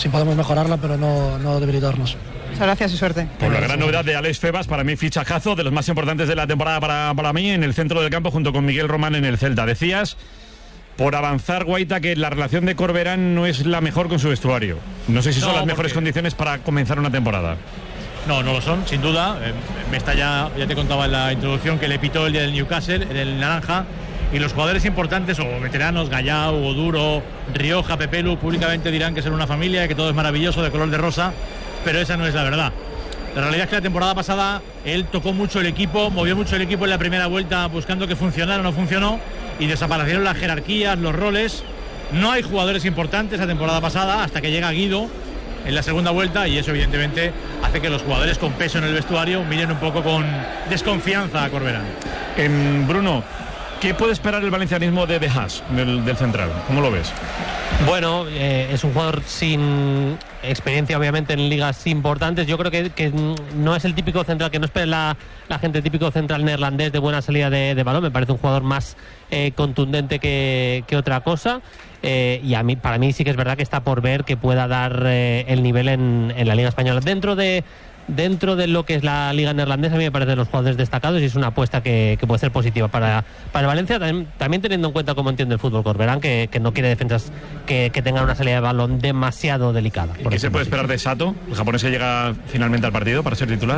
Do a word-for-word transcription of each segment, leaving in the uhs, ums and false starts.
si podemos mejorarla, pero no, no debilitarnos. Muchas gracias y suerte. Por la gran novedad de Alex Febas, para mí fichajazo de los más importantes de la temporada para, para mí, en el centro del campo junto con Miguel Román en el Celta. Decías, por avanzar, Guaita, que la relación de Corberán no es la mejor con su vestuario. No sé si son no, las mejores porque... condiciones para comenzar una temporada. No, no lo son, sin duda. Eh, me está ya, ya te contaba en la introducción que le pitó el día del Newcastle, en el naranja, y los jugadores importantes o veteranos, Gallao, Oduro, Rioja, Pepelu, públicamente dirán que son una familia, que todo es maravilloso, de color de rosa, pero esa no es la verdad. La realidad es que la temporada pasada él tocó mucho el equipo, movió mucho el equipo en la primera vuelta buscando que funcionara, no funcionó, y desaparecieron las jerarquías, los roles. No hay jugadores importantes la temporada pasada hasta que llega Guido en la segunda vuelta, y eso evidentemente hace que los jugadores con peso en el vestuario miren un poco con desconfianza a Corberán. En Bruno, ¿qué puede esperar el valencianismo de De Haas, del, del central? ¿Cómo lo ves? Bueno, eh, es un jugador sin experiencia obviamente en ligas importantes. Yo creo que, que no es el típico central que no espera la, la gente, típico central neerlandés de buena salida de, de balón. Me parece un jugador más eh, contundente que, que otra cosa. Eh, y a mí, para mí sí que es verdad que está por ver que pueda dar eh, el nivel en, en la Liga Española. Dentro de Dentro de lo que es la Liga Neerlandesa, a mí me parecen los jugadores destacados y es una apuesta que, que puede ser positiva para, para el Valencia, también, también teniendo en cuenta cómo entiende el fútbol Corberán, que, que no quiere defensas que, que tengan una salida de balón demasiado delicada. ¿Y qué se puede esperar de Sato, el japonés que llega finalmente al partido para ser titular?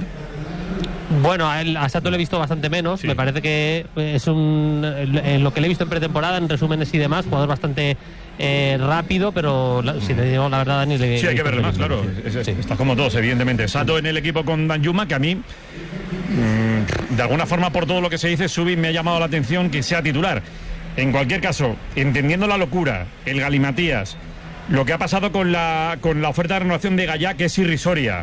Bueno, a, él, a Sato le he visto bastante menos, sí. Me parece que es un en lo que le he visto en pretemporada, en resúmenes y demás, jugador bastante eh, rápido, pero la, si te digo la verdad, Dani, le, sí, hay que verle más, claro, es, es, sí. Está como todos, evidentemente. Sato en el equipo con Danjuma, que a mí mmm, de alguna forma, por todo lo que se dice, Subi me ha llamado la atención que sea titular. En cualquier caso, entendiendo la locura, el galimatías, lo que ha pasado con la, con la oferta de renovación de Gallá, que es irrisoria,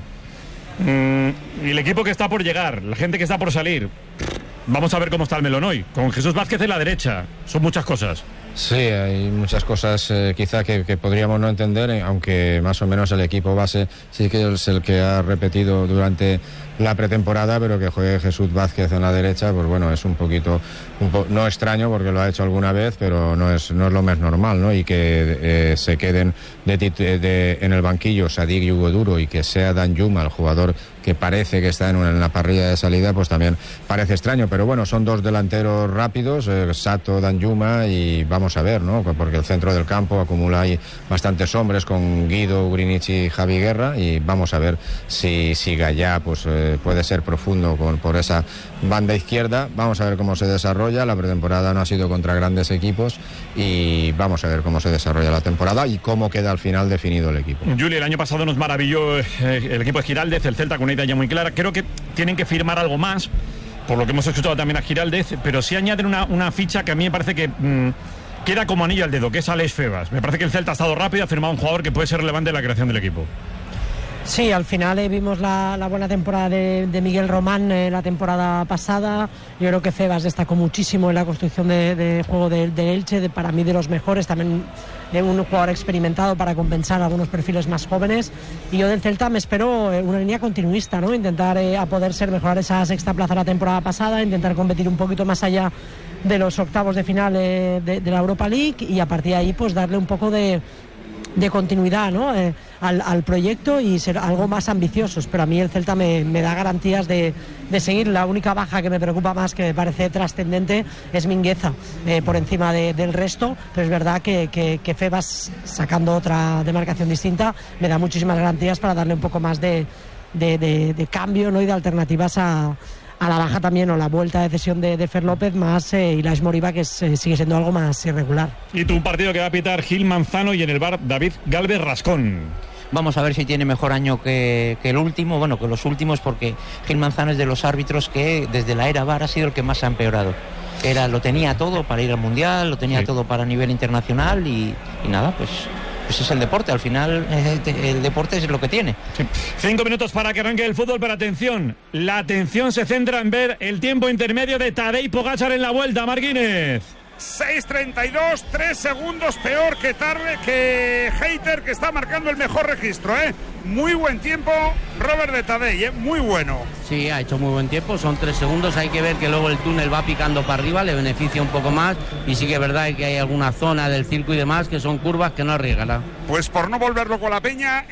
Mm, el equipo que está por llegar, la gente que está por salir, vamos a ver cómo está el melón hoy, con Jesús Vázquez en la derecha, son muchas cosas. Sí, hay muchas cosas eh, quizá que, que podríamos no entender, eh, aunque más o menos el equipo base sí que es el que ha repetido durante la pretemporada, pero que juegue Jesús Vázquez en la derecha, pues bueno, es un poquito, un po no extraño porque lo ha hecho alguna vez, pero no es, no es lo más normal, ¿no? Y que eh, se queden de, de, en el banquillo Sadik y Hugo Duro y que sea Danjuma el jugador que parece que está en, una, en la parrilla de salida, pues también parece extraño, pero bueno, son dos delanteros rápidos, eh, Sato, Danjuma, y vamos a ver, ¿no? Porque el centro del campo acumula ahí bastantes hombres con Guido, Grinic y Javi Guerra, y vamos a ver si, si Gallá pues eh, puede ser profundo con, por esa banda izquierda. Vamos a ver cómo se desarrolla. La pretemporada no ha sido contra grandes equipos y vamos a ver cómo se desarrolla la temporada y cómo queda al final definido el equipo. Juli, el año pasado nos maravilló eh, el equipo de Giraldez, el Celta, con una idea ya muy clara. Creo que tienen que firmar algo más, por lo que hemos escuchado también a Giraldez, pero sí añaden una, una ficha que a mí me parece que mmm, queda como anillo al dedo, que es Alex Febas. Me parece que el Celta ha estado rápido, ha firmado un jugador que puede ser relevante en la creación del equipo. Sí, al final eh, vimos la, la buena temporada de, de Miguel Román eh, la temporada pasada. Yo creo que Febas destacó muchísimo en la construcción de, de juego del de Elche, de, para mí de los mejores, también eh, un jugador experimentado para compensar algunos perfiles más jóvenes. Y yo del Celta me espero eh, una línea continuista, ¿no? Intentar eh, a poder ser mejorar esa sexta plaza la temporada pasada, intentar competir un poquito más allá de los octavos de final eh, de, de la Europa League, y a partir de ahí pues darle un poco de de continuidad, ¿no? eh, al, al proyecto y ser algo más ambiciosos, pero a mí el Celta me, me da garantías de, de seguir. La única baja que me preocupa más, que me parece trascendente, es Mingueza, eh, por encima de, del resto, pero es verdad que, que, que Febas, sacando otra demarcación distinta, me da muchísimas garantías para darle un poco más de, de, de, de cambio, ¿no? Y de alternativas a a la baja también, o la vuelta de cesión de, de Fer López, más eh, Ilaix Moriba, que es, eh, sigue siendo algo más irregular. Y tú, un partido que va a pitar Gil Manzano y en el bar David Gálvez Rascón. Vamos a ver si tiene mejor año que, que el último, bueno, que los últimos, porque Gil Manzano es de los árbitros que desde la era V A R ha sido el que más ha empeorado. Era, lo tenía todo para ir al Mundial, lo tenía sí. todo para nivel internacional y, y nada, pues... Pues es el deporte, al final eh, el deporte es lo que tiene. Sí. Cinco minutos para que arranque el fútbol, pero atención, la atención se centra en ver el tiempo intermedio de Tadej Pogačar en la vuelta, Marquínez. seis treinta y dos, tres segundos peor que Tarle, que Hayter, que está marcando el mejor registro, ¿eh? Muy buen tiempo, Robert, de Tadej, ¿eh? Muy bueno. Sí, ha hecho muy buen tiempo, son tres segundos, hay que ver que luego el túnel va picando para arriba, le beneficia un poco más, y sí que es verdad que hay alguna zona del circo y demás que son curvas que no arriesgan. Pues por no volver loco la peña...